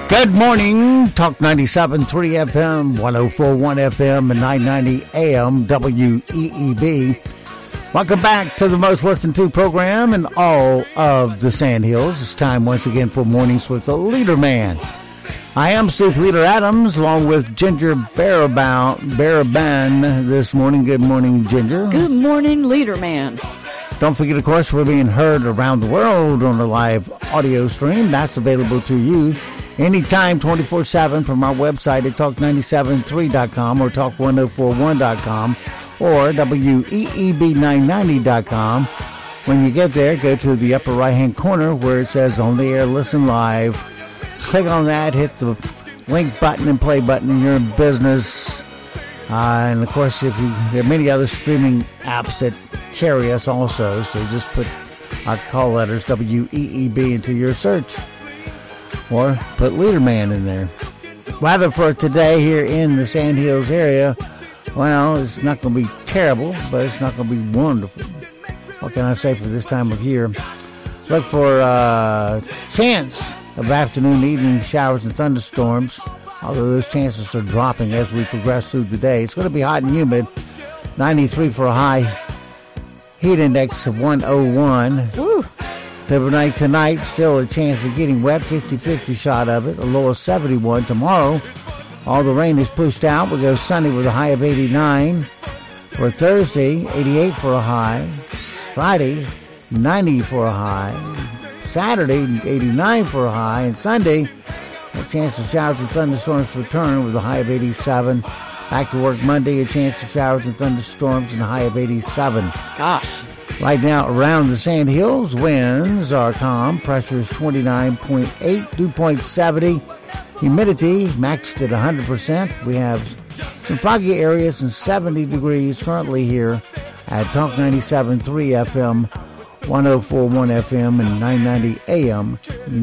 Good morning, Talk 97.3 FM, 104.1 FM, and 990 AM WEEB. Welcome back to the most listened to program in all of the Sandhills. It's time once again for Mornings with the Leader Man. I am Steve Leader Adams, along with Ginger Baraban this morning. Good morning, Ginger. Good morning, Leader Man. Don't forget, of course, we're being heard around the world on a live audio stream. That's available to you anytime, 24/7 from our website at talk973.com or talk1041.com or weeb990.com. When you get there, go to the upper right-hand corner where it says On the Air, Listen Live. Click on that, hit the link button and play button, and you're in business. And, of course, there are many other streaming apps that carry us also, so just put our call letters, WEEB, into your search. Or put Leaderman in there. Weather for today here in the Sandhills area, well, it's not going to be terrible, but it's not going to be wonderful. What can I say for this time of year? Look for chance of afternoon, evening showers and thunderstorms, although those chances are dropping as we progress through the day. It's going to be hot and humid, 93 for a high, heat index of 101. Woo. Overnight tonight, still a chance of getting wet, 50-50 shot of it, a low of 71. Tomorrow, all the rain is pushed out. We'll go sunny with a high of 89. For Thursday, 88 for a high. Friday, 90 for a high. Saturday, 89 for a high. And Sunday, a chance of showers and thunderstorms return with a high of 87. Back to work Monday, a chance of showers and thunderstorms and a high of 87. Gosh. Right now, around the Sandhills, winds are calm. Pressure is 29.8, dew point 70. Humidity maxed at 100%. We have some foggy areas and 70 degrees currently here at Talk 97.3 FM, 104.1 FM, and 990 AM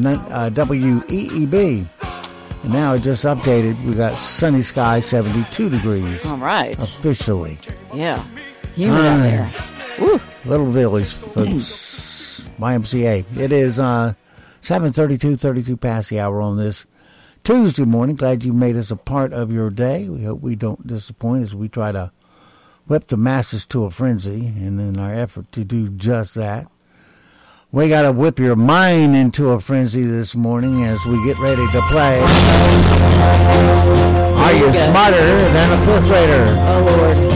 WEEB. And now it just updated. We got sunny skies, 72 degrees. All right. Officially. Yeah. Humid out there. Woo. Little Village, folks. YMCA. It is 7:32 past the hour on this Tuesday morning. Glad you made us a part of your day. We hope we don't disappoint as we try to whip the masses to a frenzy, and in our effort to do just that, we got to whip your mind into a frenzy this morning as we get ready to play. Are you smarter than a fifth grader? Oh, Lord.